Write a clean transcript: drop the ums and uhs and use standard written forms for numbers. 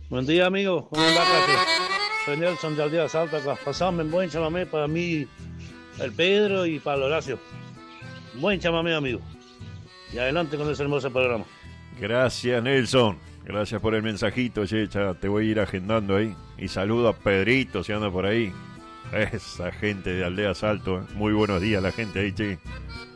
Buen día, amigo. ¿Cómo anda, Cate? Soy Nelson de Aldea Salta acá. Pasame un buen chamamé para mí, el Pedro y para el Horacio. Buen chamamé, amigo. Y adelante con ese hermoso programa. Gracias, Nelson. Gracias por el mensajito, che, ya te voy a ir agendando ahí. Y saludo a Pedrito si anda por ahí. Esa gente de Aldea Salto, Muy buenos días la gente ahí, che.